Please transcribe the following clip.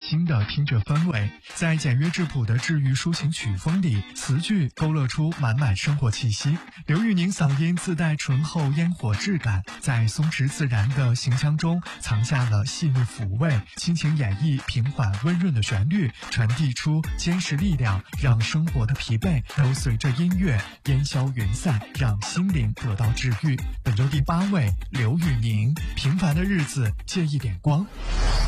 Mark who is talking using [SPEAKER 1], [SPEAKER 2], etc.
[SPEAKER 1] 新的听觉氛围。在简约质朴的治愈抒情曲风里，词句勾勒出满满生活气息。刘宇宁嗓音自带醇厚烟火质感，在松弛自然的行腔中藏下了细腻抚慰，倾情演绎平缓温润的旋律，传递出坚实力量，让生活的疲惫都随着音乐烟消云散，让心灵得到治愈。本周第8位，刘宇宁，平凡的日子借一点光。